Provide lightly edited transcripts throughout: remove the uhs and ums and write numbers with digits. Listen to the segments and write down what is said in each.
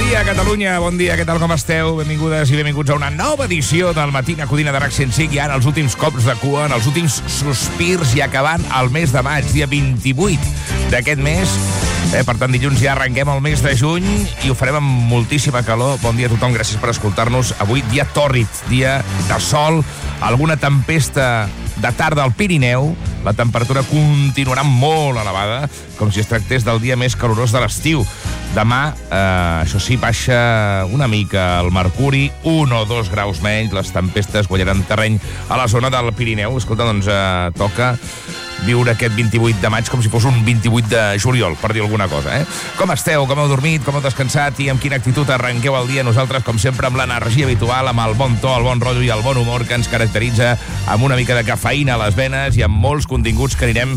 dia, Catalunya, bon dia, què tal, com esteu? Benvingudes i benvinguts a una nova edició del Matina Codina de RAC 105, i ara els últims cops de cua, en els últims sospirs, i acabant el mes de maig, dia 28 d'aquest mes. Per tant, dilluns ja arrenquem el mes de juny i ho farem amb moltíssima calor. Bon dia a tothom, gràcies per escoltar-nos. Avui dia tòrrid, dia de sol, alguna tempesta de tarda al Pirineu. La temperatura continuarà molt elevada, com si es tractés del dia més calorós de l'estiu. Demà, això sí, baixa una mica el mercuri, 1 o 2 graus menys, les tempestes guanyaran terreny a la zona del Pirineu. Escolta, doncs toca viure aquest 28 de maig com si fos un 28 de juliol, per dir alguna cosa, Com esteu? Com heu dormit? Com heu descansat? I amb quina actitud arrenqueu el dia? Nosaltres, com sempre, amb l'energia habitual, amb el bon to, el bon rotllo i el bon humor que ens caracteritza, amb una mica de cafeïna a les venes i amb molts continguts que anirem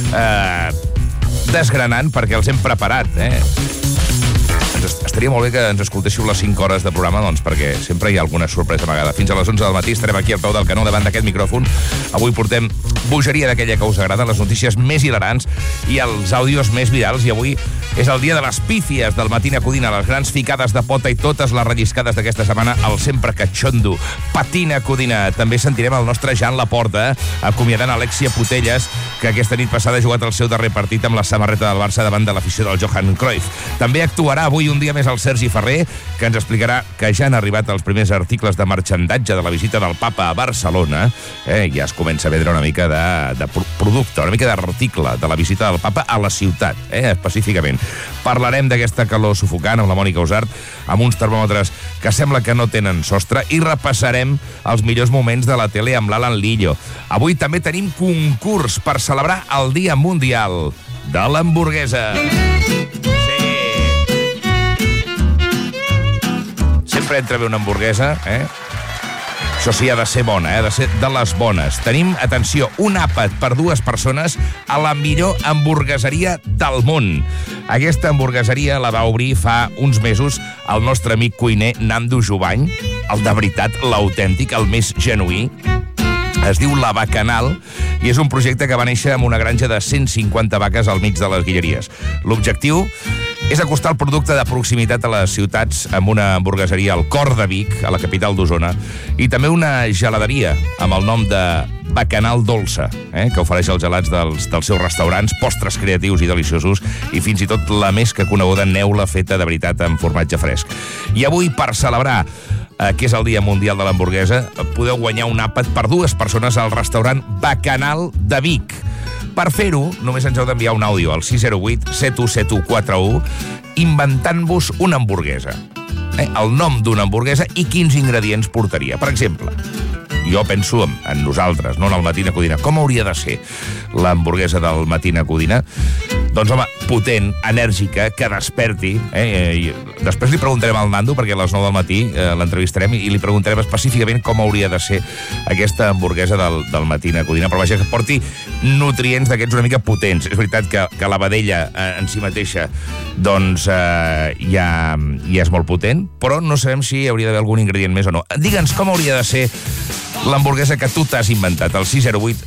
desgranant perquè els hem preparat, Estaria molt bé que ens escoltéssiu les 5 hores de programa, doncs, perquè sempre hi ha alguna sorpresa amagada. Fins a les 11 del matí estarem aquí al peu del canó davant d'aquest micròfon. Avui portem bogeria d'aquella que us agrada, les notícies més hilarants i els àudios més virals. I avui és el dia de les pífies del Matina Codina, les grans ficades de pota i totes les relliscades d'aquesta setmana, el sempre catxondo Patina Codina. També sentirem el nostre Jan Laporta acomiadant Alexia Putellas, que aquesta nit passada ha jugat el seu darrer partit amb la samarreta del Barça davant de l'afició del Johan Cruyff. També actuarà avui un dia més el Sergi Ferrer, que ens explicarà que ja han arribat els primers articles de marxandatge de la visita del Papa a Barcelona. Ja es comença a veure una mica de producte, una mica d'article de la visita del Papa a la ciutat, específicament. Parlarem d'aquesta calor sufocant amb la Mònica Usart, amb uns termòmetres que sembla que no tenen sostre, i repassarem els millors moments de la tele amb l'Alan Lillo. Avui també tenim concurs per celebrar el Dia Mundial de l'Hamburguesa. Sempre entra bé una hamburguesa, Això sí, ha de ser bona, ha de ser de les bones. Tenim, atenció, un àpat per 2 persones a la millor hamburgueseria del món. Aquesta hamburgueseria la va obrir fa uns mesos el nostre amic cuiner Nando Jubany, el de veritat, l'autèntic, el més genuí. Es diu La Bacanal i és un projecte que va néixer amb una granja de 150 vaques al mig de les Guilleries. L'objectiu és acostar el producte de proximitat a les ciutats amb una hamburgueseria al cor de Vic, a la capital d'Osona, i també una geladeria amb el nom de Bacanal Dolça, que ofereix els gelats dels seus restaurants, postres creatius i deliciosos, i fins i tot la més que coneguda neula feta de veritat amb formatge fresc. I avui, per celebrar que és el Dia Mundial de l'Hamburguesa, podeu guanyar un àpat per 2 persones al restaurant Bacanal de Vic. Per fer-ho, només ens heu d'enviar un àudio al 608 717141 inventant-vos una hamburguesa. El nom d'una hamburguesa i quins ingredients portaria. Per exemple, jo penso en nosaltres, no en el Matina Codina. Com hauria de ser l'hamburguesa del Matina Codina? Doncs, home, potent, enèrgica, que desperti. Després li preguntarem al Nando, perquè a les 9 del matí l'entrevistarem i li preguntarem específicament com hauria de ser aquesta hamburguesa del Matina Codina, però vaja, que porti nutrients d'aquests una mica potents. És veritat que la vedella en si mateixa doncs ja és molt potent, però no sabem si hauria d'haver algun ingredient més o no. Digue'ns com hauria de ser l'hamburguesa que tu t'has inventat, al 608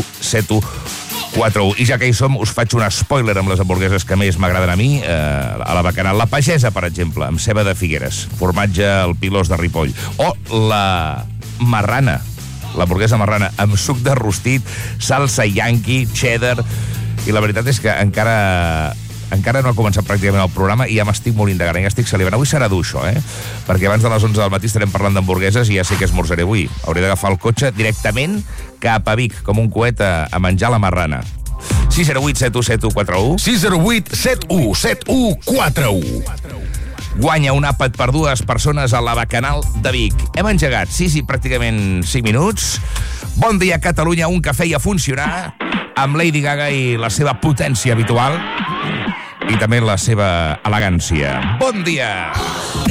717141. I ja que hi som, us faig un spoiler amb les hamburgueses que més m'agraden a mi, a la Bacanal. La Pagesa, per exemple, amb ceba de Figueres, formatge al Pilós de Ripoll, o la marrana, l'hamburguesa marrana, amb suc de rostit, salsa yanqui, cheddar, i la veritat és que encara no ha començat pràcticament el programa i ja m'estic morint de gana, ja estic salivant. Avui serà dur, això, perquè abans de les 11 del matí estarem parlant d'hamburgueses i ja sé que esmorzaré avui. Hauré d'agafar el cotxe directament cap a Vic, com un coet a menjar la marrana. 608 717141 608 717141. Guanya un àpat per 2 persones a la Bacanal de Vic. Hem engegat, sí, pràcticament 5 minuts. Bon dia, Catalunya, un cafè i a funcionar, amb Lady Gaga i la seva potència habitual i també la seva elegància. Bon dia!